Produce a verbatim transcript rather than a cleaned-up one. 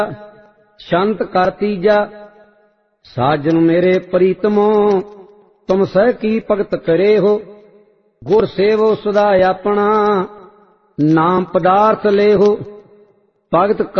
ਸ਼ੰਤ ਕਰ ਤੀਜਾ। ਸਾਜਨ ਮੇਰੇ ਪ੍ਰੀਤਮੋ ਤੁਮ ਸਹਿ ਕੀ ਭਗਤ करे हो। गुर सेवो सदा अपना नाम पदार्थ ले हो। भगत